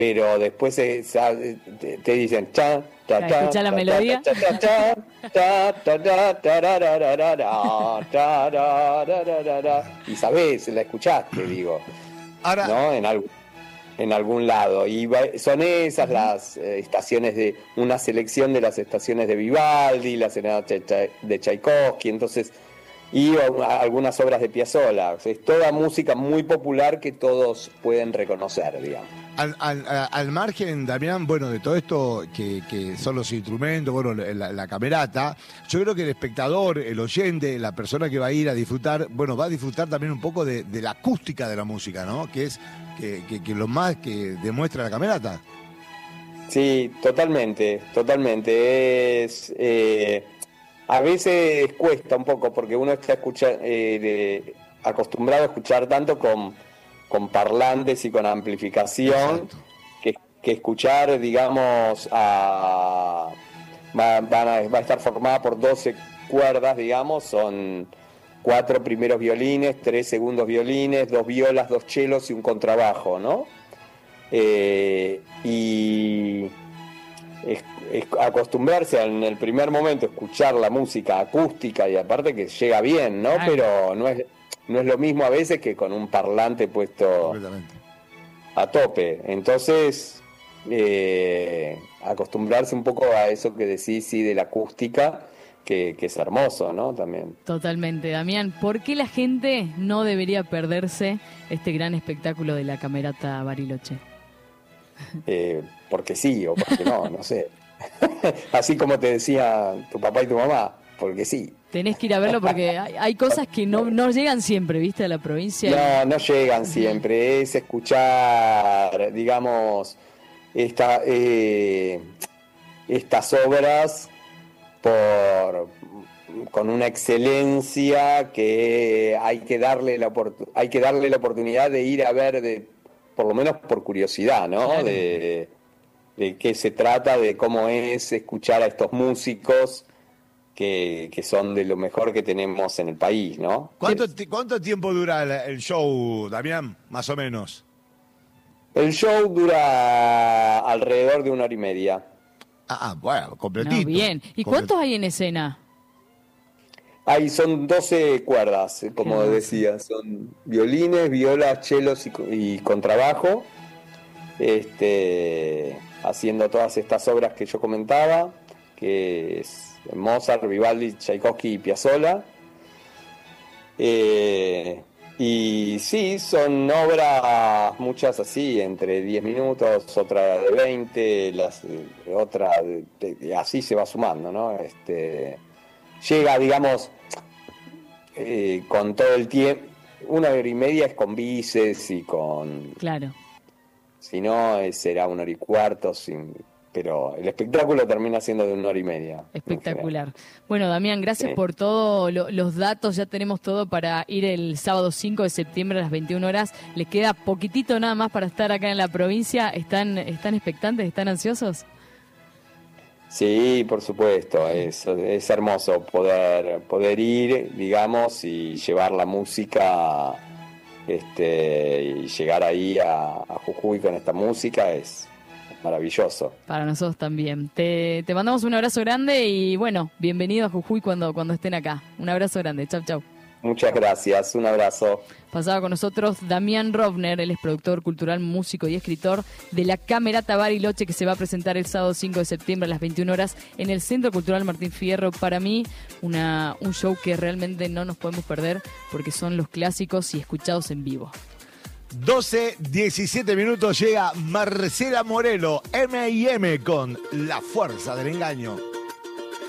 pero después te dicen cha, ta, ta, escucha la ta, melodía. ta, ta, ta, ta, ta, ta, tararararara, tararararara. Y sabés, la escuchaste, digo, Ahora, ¿no? En algún lado. Y son esas las estaciones una selección de las estaciones de Vivaldi, la serenata de Tchaikovsky, entonces, y algunas obras de Piazzolla. O sea, es toda música muy popular que todos pueden reconocer, digamos. al margen, Damián, bueno, de todo esto que son los instrumentos, bueno, la camerata, yo creo que el espectador, el oyente, la persona que va a ir a disfrutar, bueno, va a disfrutar también un poco de la acústica de la música, ¿no? Que es que lo más que demuestra la camerata. Sí, totalmente. Es a veces cuesta un poco porque uno está acostumbrado a escuchar tanto con parlantes y con amplificación que escuchar, digamos, va a estar formada por 12 cuerdas, digamos, son 4 primeros violines, 3 segundos violines, 2 violas, 2 chelos y un contrabajo, ¿no? Y acostumbrarse en el primer momento a escuchar la música acústica y aparte que llega bien, ¿no? Claro. Pero no es lo mismo a veces que con un parlante puesto a tope. Entonces, acostumbrarse un poco a eso que decís, sí, de la acústica, que es hermoso, ¿no? También. Totalmente, Damián. ¿Por qué la gente no debería perderse este gran espectáculo de la Camerata Bariloche? Porque sí o porque no sé. Así como te decía tu papá y tu mamá, porque sí. Tenés que ir a verlo porque hay cosas que no llegan siempre, ¿viste? A la provincia. No llegan siempre. Es escuchar, digamos, estas obras con una excelencia que hay que darle la oportunidad de ir a ver, por lo menos por curiosidad, ¿no? Claro. De qué se trata, de cómo es escuchar a estos músicos que son de lo mejor que tenemos en el país, ¿no? ¿Cuánto tiempo dura el show, Damián, más o menos? El show dura alrededor de 1 hora y media. Bueno, completito. No, bien. ¿Y cuántos hay en escena? Son 12 cuerdas, como Qué decía. Son violines, violas, chelos y contrabajo. Haciendo todas estas obras que yo comentaba, que es Mozart, Vivaldi, Tchaikovsky y Piazzolla. Y sí, son obras, muchas así, entre 10 minutos, otra de 20, otra así se va sumando, ¿no? Llega, digamos, con todo el tiempo, 1 hora y media es con bises y con... Claro. Si no, será 1 hora y cuarto, pero el espectáculo termina siendo de 1 hora y media. Espectacular. Bueno, Damián, gracias por todos los datos. Ya tenemos todo para ir el sábado 5 de septiembre a las 21 horas. Les queda poquitito nada más para estar acá en la provincia. ¿Están expectantes? ¿Están ansiosos? Sí, por supuesto. Es hermoso poder ir, digamos, y llevar la música y llegar ahí a Jujuy con esta música es maravilloso. Para nosotros también. Te mandamos un abrazo grande y bueno, bienvenido a Jujuy cuando estén acá. Un abrazo grande. Chau, chau. Muchas gracias. Un abrazo. Pasaba con nosotros Damián Rovner, él es productor cultural, músico y escritor de la Camerata Bariloche, que se va a presentar el sábado 5 de septiembre a las 21 horas en el Centro Cultural Martín Fierro. Para mí, un show que realmente no nos podemos perder porque son los clásicos y escuchados en vivo. 12:17 minutos, llega Marcela Morelo, M&M con La Fuerza del Engaño.